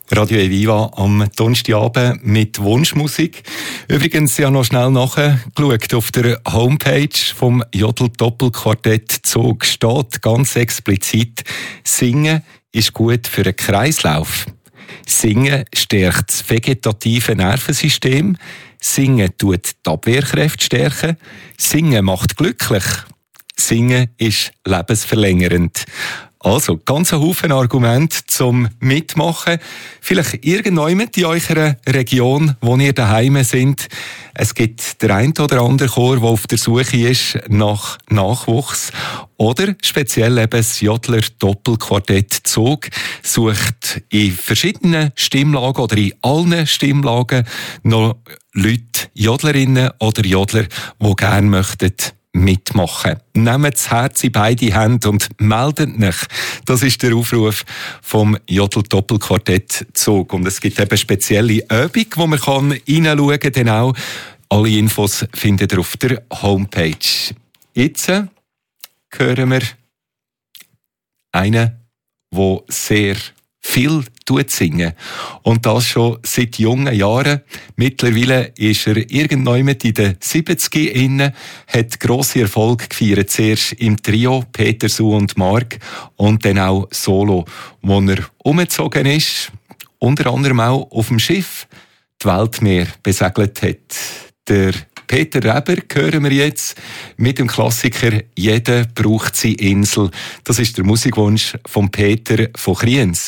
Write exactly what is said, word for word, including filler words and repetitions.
Radio Eviva am Donnerstagabend mit Wunschmusik. Übrigens ja noch schnell nachgeschaut. Auf der Homepage vom Jodl-Doppelquartett Zug steht ganz explizit: Singen ist gut für den Kreislauf. Singen stärkt das vegetative Nervensystem. Singen tut die Abwehrkräfte stärken. Singen macht glücklich. Singen ist lebensverlängernd. Also, ganz ein Haufen Argumente zum Mitmachen. Vielleicht irgendjemand in eurer Region, wo ihr daheim sind. Es gibt der ein oder andere Chor, der auf der Suche ist nach Nachwuchs. Oder speziell eben das Jodler Doppelquartett Zug sucht in verschiedenen Stimmlagen oder in allen Stimmlagen noch Leute, Jodlerinnen oder Jodler, die gerne möchten mitmachen. Nehmt das Herz in beide Hände und meldet euch. Das ist der Aufruf vom Jodl-Doppelquartett Zug. Und es gibt eben spezielle Übung, wo man kann reinschauen kann. Denn auch alle Infos findet ihr auf der Homepage. Jetzt hören wir einen, der sehr viel tut singen. Und das schon seit jungen Jahren. Mittlerweile ist er irgendwann in den siebziger inne, hat grosse Erfolge gefeiert. Zuerst im Trio Peter, Sue und Mark und dann auch solo, wo er umgezogen ist, unter anderem auch auf dem Schiff die Weltmeer besegelt hat. Der Peter Reber hören wir jetzt mit dem Klassiker «Jeder braucht seine Insel». Das ist der Musikwunsch von Peter von Kriens.